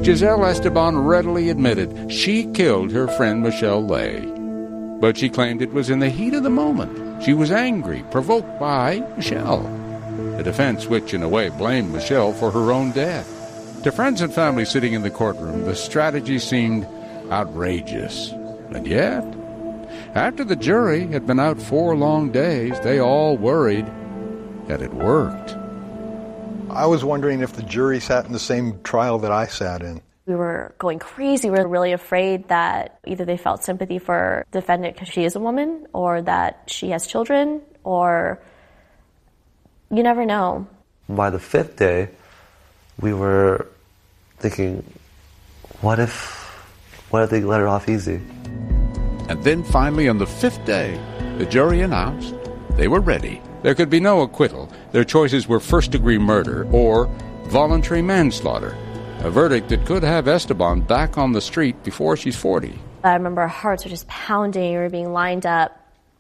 Giselle Esteban readily admitted she killed her friend Michelle Lay. But she claimed it was in the heat of the moment. She was angry, provoked by Michelle. The defense, which in a way blamed Michelle for her own death. To friends and family sitting in the courtroom, the strategy seemed outrageous. And yet, after the jury had been out 4 long days, they all worried that it worked. I was wondering if the jury sat in the same trial that I sat in. We were going crazy. We were really afraid that either they felt sympathy for the defendant because she is a woman, or that she has children, or you never know. By the 5th day, we were thinking, what if they let her off easy? And then finally on the 5th day, the jury announced they were ready. There could be no acquittal. Their choices were first-degree murder or voluntary manslaughter, a verdict that could have Esteban back on the street before she's 40. I remember our hearts were just pounding. We were being lined up.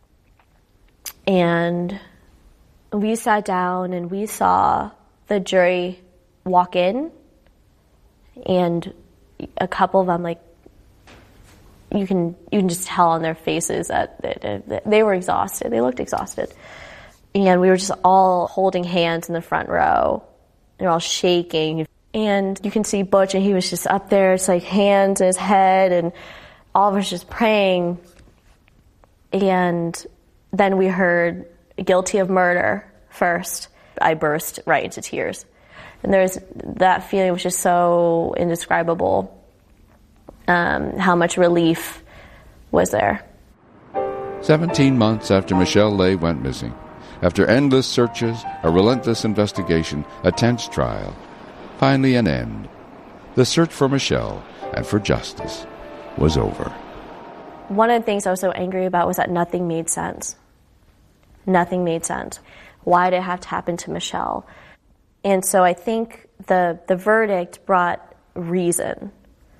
And we sat down and we saw the jury walk in. And a couple of them, like, you can just tell on their faces that they were exhausted. They looked exhausted. And we were just all holding hands in the front row. They're all shaking. And you can see Butch, and he was just up there. It's like hands in his head, and all of us just praying. And then we heard guilty of murder first. I burst right into tears. And that feeling was just so indescribable, how much relief was there. 17 months after Michelle Lay went missing, after endless searches, a relentless investigation, a tense trial, finally an end, the search for Michelle and for justice was over. One of the things I was so angry about was that nothing made sense. Nothing made sense. Why did it have to happen to Michelle? And so I think the verdict brought reason,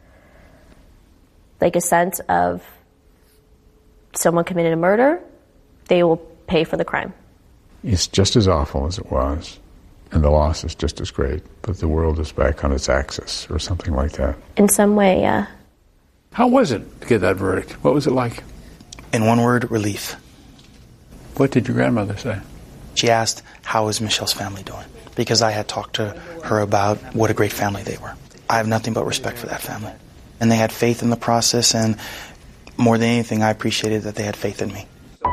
like a sense of someone committed a murder, they will pay for the crime. It's just as awful as it was, and the loss is just as great, but the world is back on its axis, or something like that. In some way, yeah. How was it to get that verdict? What was it like? In one word, relief. What did your grandmother say? She asked, how is Michelle's family doing? Because I had talked to her about what a great family they were. I have nothing but respect for that family. And they had faith in the process, and more than anything, I appreciated that they had faith in me.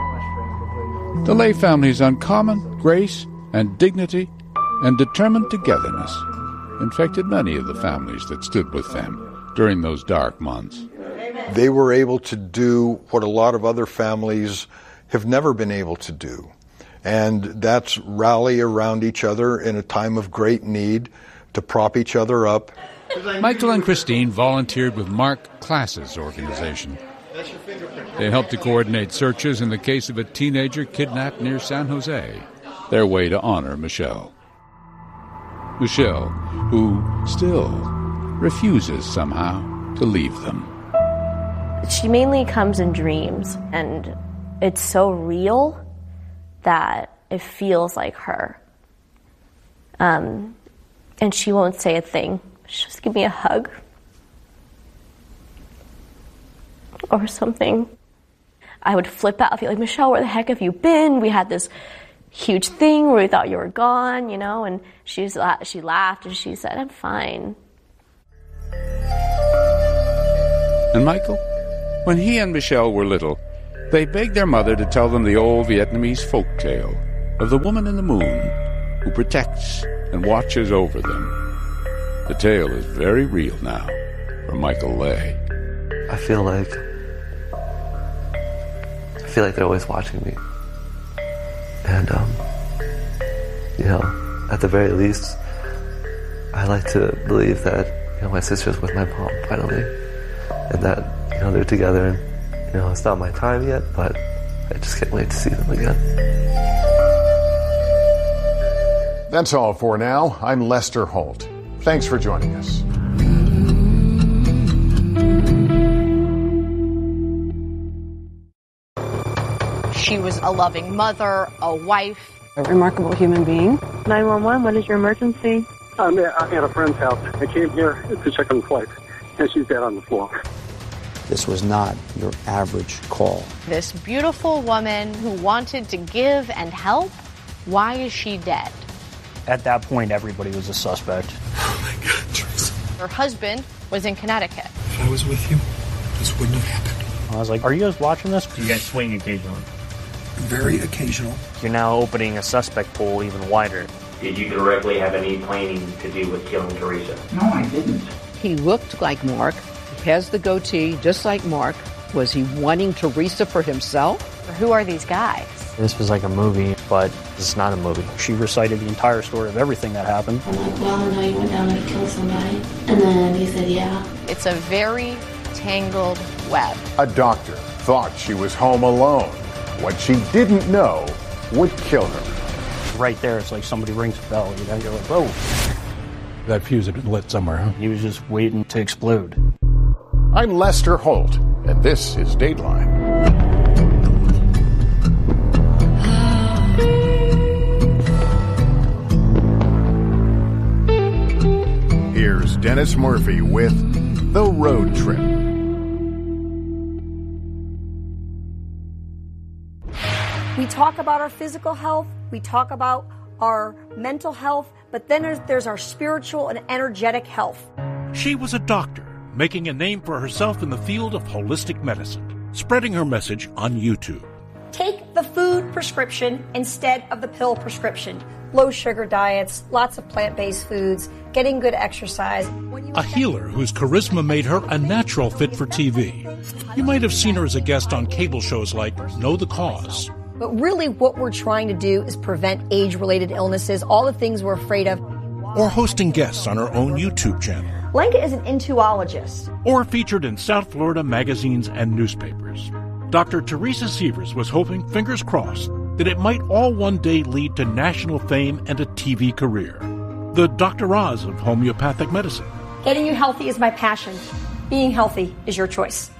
The Lay family's uncommon grace and dignity and determined togetherness infected many of the families that stood with them during those dark months. They were able to do what a lot of other families have never been able to do, and that's rally around each other in a time of great need to prop each other up. Michael and Christine volunteered with Mark Klass's organization. They helped to coordinate searches in the case of a teenager kidnapped near San Jose, their way to honor Michelle. Michelle, who still refuses somehow to leave them. She mainly comes in dreams, and it's so real that it feels like her. And she won't say a thing. She'll just give me a hug or something. I would flip out. I'd be like, Michelle, where the heck have you been? We had this huge thing where we thought you were gone, and she laughed and she said, I'm fine. And Michael, when he and Michelle were little, they begged their mother to tell them the old Vietnamese folk tale of the woman in the moon who protects and watches over them. The tale is very real now for Michael Lay. I feel like they're always watching me. And, at the very least, I like to believe that, my sister's with my mom finally. And that, they're together. And, it's not my time yet, but I just can't wait to see them again. That's all for now. I'm Lester Holt. Thanks for joining us. She was a loving mother, a wife. A remarkable human being. 911, what is your emergency? I'm at a friend's house. I came here to check on the flight, and she's dead on the floor. This was not your average call. This beautiful woman who wanted to give and help, why is she dead? At that point, everybody was a suspect. Oh my God, Teresa. Her husband was in Connecticut. If I was with you, this wouldn't have happened. I was like, are you guys watching this? You guys swing occasionally. Very occasional. You're now opening a suspect pool even wider. Did you directly have any planning to do with killing Teresa? No, I didn't. He looked like Mark. He has the goatee just like Mark. Was he wanting Teresa for himself? Who are these guys? This was like a movie, but it's not a movie. She recited the entire story of everything that happened. I'm like, well, I know you went down and killed somebody. And then he said, yeah. It's a very tangled web. A doctor thought she was home alone. What she didn't know would kill her. Right there, it's like somebody rings a bell, you know, you're like, whoa. That fuse had been lit somewhere, huh? He was just waiting to explode. I'm Lester Holt, and this is Dateline. Here's Dennis Murphy with The Road Trip. We talk about our physical health, we talk about our mental health, but then there's our spiritual and energetic health. She was a doctor, making a name for herself in the field of holistic medicine, spreading her message on YouTube. Take the food prescription instead of the pill prescription. Low sugar diets, lots of plant-based foods, getting good exercise. A healer whose charisma made her a natural fit for TV. You might have seen her as a guest on cable shows like Know the Cause. But really what we're trying to do is prevent age-related illnesses, all the things we're afraid of. Or hosting guests on her own YouTube channel. Lenka is an intuologist. Or featured in South Florida magazines and newspapers. Dr. Teresa Sievers was hoping, fingers crossed, that it might all one day lead to national fame and a TV career. The Dr. Oz of homeopathic medicine. Getting you healthy is my passion. Being healthy is your choice.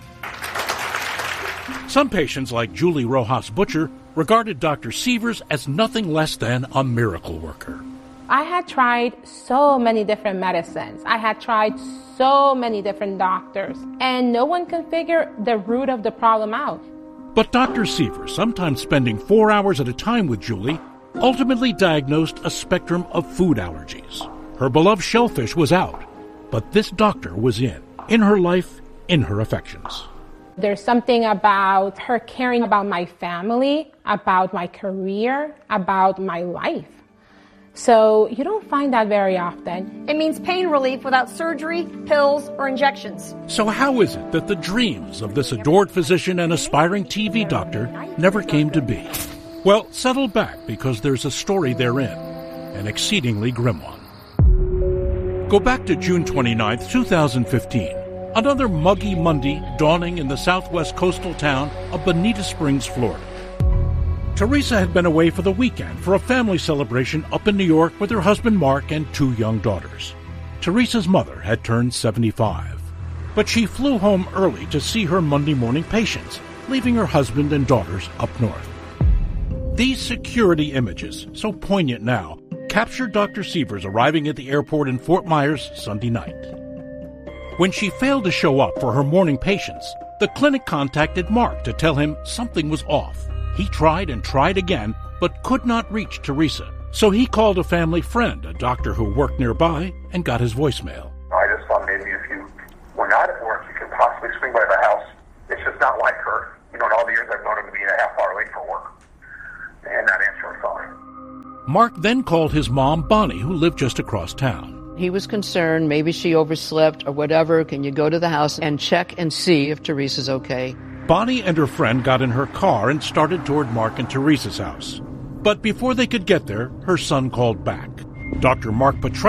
Some patients, like Julie Rojas Butcher, regarded Dr. Sievers as nothing less than a miracle worker. I had tried so many different medicines. I had tried so many different doctors, and no one can figure the root of the problem out. But Dr. Sievers, sometimes spending 4 hours at a time with Julie, ultimately diagnosed a spectrum of food allergies. Her beloved shellfish was out, but this doctor was in her life, in her affections. There's something about her caring about my family, about my career, about my life. So you don't find that very often. It means pain relief without surgery, pills, or injections. So how is it that the dreams of this adored physician and aspiring TV doctor never came to be? Well, settle back, because there's a story therein, an exceedingly grim one. Go back to June 29th, 2015. Another muggy Monday dawning in the southwest coastal town of Bonita Springs, Florida. Teresa had been away for the weekend for a family celebration up in New York with her husband Mark and 2 young daughters. Teresa's mother had turned 75, but she flew home early to see her Monday morning patients, leaving her husband and daughters up north. These security images, so poignant now, captured Dr. Sievers arriving at the airport in Fort Myers Sunday night. When she failed to show up for her morning patients, the clinic contacted Mark to tell him something was off. He tried and tried again, but could not reach Teresa. So he called a family friend, a doctor who worked nearby, and got his voicemail. I just thought maybe if you were not at work, you could possibly swing by the house. It's just not like her. You know, in all the years I've known her to be a half hour late for work and not answer her phone. Mark then called his mom, Bonnie, who lived just across town. He was concerned, maybe she overslept or whatever. Can you go to the house and check and see if Teresa's okay? Bonnie and her friend got in her car and started toward Mark and Teresa's house. But before they could get there, her son called back. Dr. Mark Petrelli